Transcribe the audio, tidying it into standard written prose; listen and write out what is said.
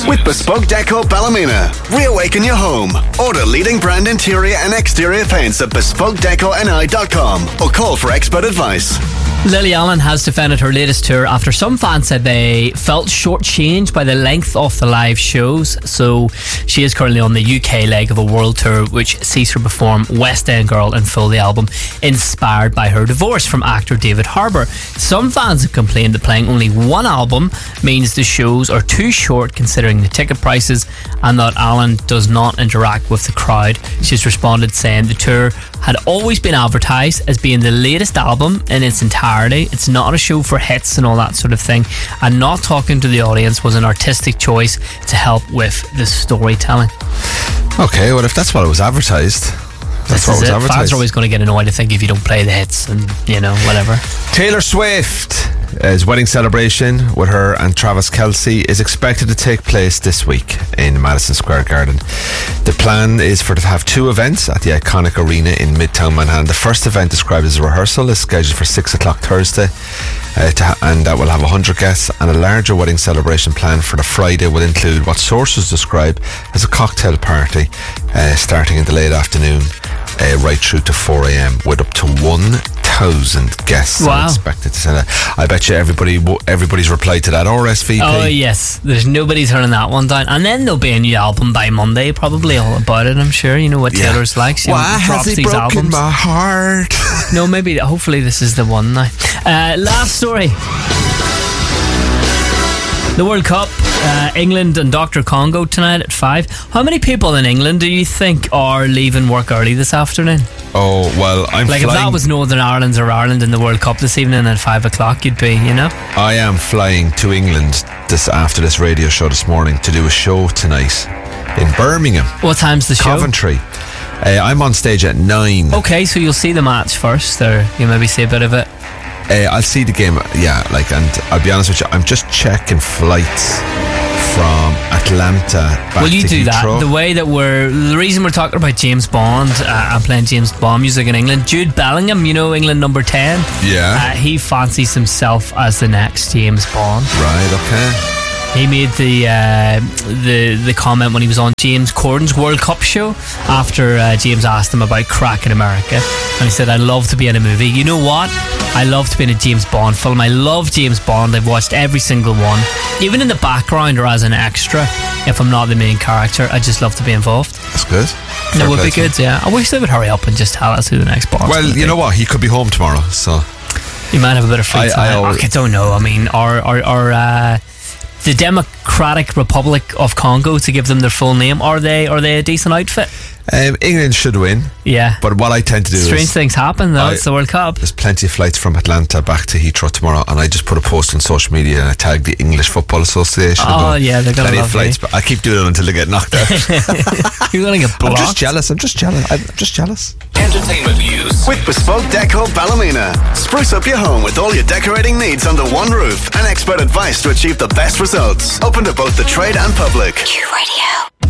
With Bespoke Deco Ballymena. Reawaken your home. Order leading brand interior and exterior paints at bespokedeconi.com or call for expert advice. Lily Allen has defended her latest tour after some fans said they felt shortchanged by the length of the live shows. So she is currently on the UK leg of a world tour which sees her perform West End Girl in full, the album inspired by her divorce from actor David Harbour. Some fans have complained that playing only one album means the shows are too short considering the ticket prices and that Allen does not interact with the crowd. She's responded saying the tour had always been advertised as being the latest album in its entirety. It's not a show for hits and all that sort of thing, and not talking to the audience was an artistic choice to help with the storytelling. Okay, well, if that's what it was advertised, that's what it was advertised. Fans are always going to get annoyed, I think, if you don't play the hits and, you know, whatever. Taylor Swift's wedding celebration with her and Travis Kelce is expected to take place this week in Madison Square Garden. The plan is for it to have two events at the iconic arena in Midtown Manhattan. The first event, described as a rehearsal, is scheduled for 6 o'clock Thursday, and that will have 100 guests, and a larger wedding celebration plan for the Friday will include what sources describe as a cocktail party starting in the late afternoon right through to 4 a.m. with up to 1,000 guests. Wow. Expected to send that. I bet you everybody's replied to that RSVP. Oh yes, there's nobody turning that one down. And then there'll be a new album by Monday, probably, all about it, I'm sure. You know what Taylor's like. She Why has he broken albums. my heart? No, maybe, hopefully this is the one now. Last story. The World Cup, England and Dr. Congo tonight at 5. How many people in England do you think are leaving work early this afternoon? Oh, well, I'm like, flying. if that was Northern Ireland or Ireland in the World Cup this evening at 5 o'clock, you'd be, you know? I am flying to England after this radio show this morning to do a show tonight in Birmingham. What time's the show? Coventry. I'm on stage at 9. Okay, so you'll see the match first, or you maybe see a bit of it. I'll see the game, and I'll be honest with you, I'm just checking flights from Atlanta back to Heathrow. Will you do that? The reason we're talking about James Bond and playing James Bond music in England, Jude Bellingham, you know, England number 10. Yeah. He fancies himself as the next James Bond. Right, okay. He made the comment when he was on James Corden's World Cup show after James asked him about crack in America, and he said, "I'd love to be in a movie. You know what? I love to be in a James Bond film. I love James Bond. I've watched every single one, even in the background or as an extra. If I'm not the main character, I just love to be involved." That's good. It would be good, yeah. I wish they would hurry up and just tell us who the next Bond. Well, you know what? He could be home tomorrow, so you might have a bit of free time. I don't know. I mean, the Democratic Republic of Congo, to give them their full name, are they a decent outfit? England should win. Yeah. But what I tend to do Strange things happen, though. It's the World Cup. There's plenty of flights from Atlanta back to Heathrow tomorrow, and I just put a post on social media and I tag the English Football Association. Oh, yeah, they're going to love flights, but I keep doing it until they get knocked out. You're going to get blocked. I'm just jealous. Entertainment news with Bespoke Deco Ballymena. Spruce up your home with all your decorating needs under one roof and expert advice to achieve the best results. Open to both the trade and public. Q Radio.